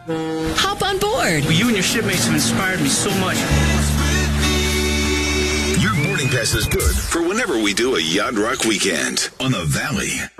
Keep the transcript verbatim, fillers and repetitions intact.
Hop on board. You and your shipmates have inspired me so much. Your boarding pass is good for whenever we do a Yacht Rock weekend on the Valley.